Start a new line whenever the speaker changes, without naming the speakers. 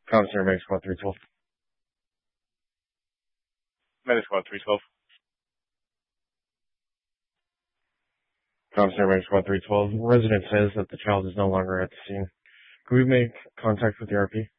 Commissary Medic Squad 312.
Medic Squad 312.
Commissary Medic Squad 312. Resident says that the child is no longer at the scene. Can we make contact with the RP?